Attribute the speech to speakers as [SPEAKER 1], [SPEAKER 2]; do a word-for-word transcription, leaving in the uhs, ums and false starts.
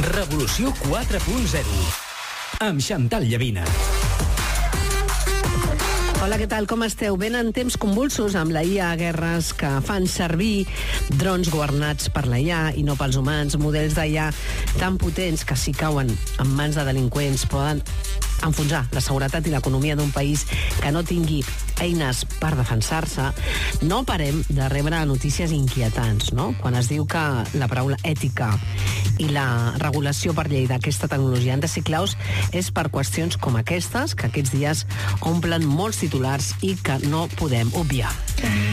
[SPEAKER 1] Revolució quatre punt zero. Amb Chantal Llavina.
[SPEAKER 2] Hola, què tal? Com esteu? Venen temps convulsos amb la I A, guerres que fan servir drons governats per la I A i no pels humans, models d'I A tan potents que si cauen en mans de delinqüents poden enfonsar la seguretat i l'economia d'un país que no tingui eines per defensar-se. No parem de rebre notícies inquietants, no? Quan es diu que la paraula ètica i la regulació per llei d'aquesta tecnologia han de ser claus és per qüestions com aquestes, que aquests dies omplen molts titulars i que no podem obviar.